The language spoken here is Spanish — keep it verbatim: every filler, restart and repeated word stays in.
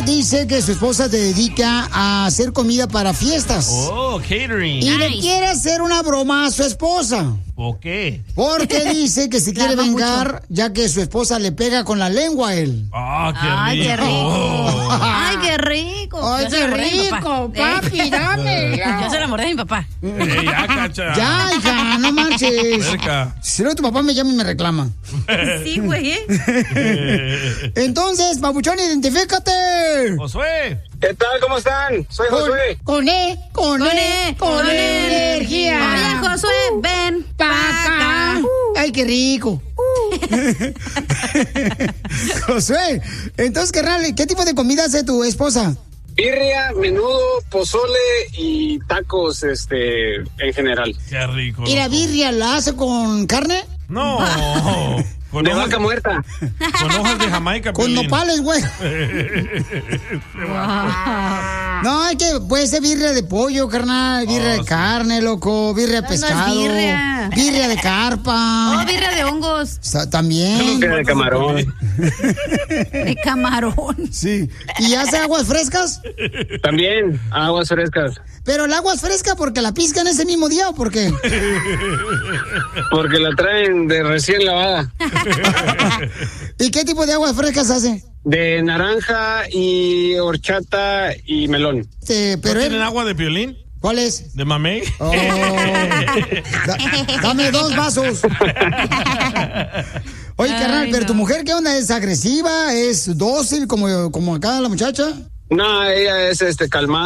dice que su esposa se dedica a hacer comida para fiestas. Oh, catering. Y Nice. le quiere hacer una broma a su esposa. ¿Por qué? Porque dice que se quiere vengar ya que su esposa le pega con la lengua a él. Ah, qué Ay, rico. qué rico. Ay, qué rico. Ay, Yo se qué la mordí a mi rico, papá. papi, Eh. dame. Yo se la mordí a mi papá. Ey, ya, cacha. Ya, hija, no manches. Cerca. Si no, tu papá me llama y me reclama. Sí, güey, ¿eh? Entonces, papuchón, identifícate. Josué. ¿Qué tal? ¿Cómo están? Soy Con, Josué. con E, con, Con E, E, con, con E, energía. Oye, Josué, ven Pa' pa' acá. acá. Ay, qué rico. Josué, entonces, carnal, ¿qué tipo de comida hace tu esposa? Birria, menudo, pozole y tacos, este, en general. Qué rico. ¿Y la loco. birria la hace con carne? No. Con De hojas, vaca muerta. con hojas de Jamaica. Con Piolín. nopales, güey. No, es que puede ser birria de pollo, carnal, birria Oh, de sí. carne, loco, birria de No, no es pescado, birria. birria de carpa. Oh, birria de hongos. O sea, también. Birria de camarón. De camarón. Sí. ¿Y hace aguas frescas? También aguas frescas. Pero el agua es fresca porque la piscan ese mismo día o por qué? Porque la traen de recién lavada. ¿Y qué tipo de aguas frescas hace? De naranja y horchata y melón. Este, ¿No pero él- tienen agua de Piolín? ¿Cuál es? ¿De mamey? Oh. Da- dame dos vasos. Oye, Ay, carnal, pero no. tu mujer, ¿qué onda? ¿Es agresiva? ¿Es dócil como, como acá la muchacha? No, ella es este calmada.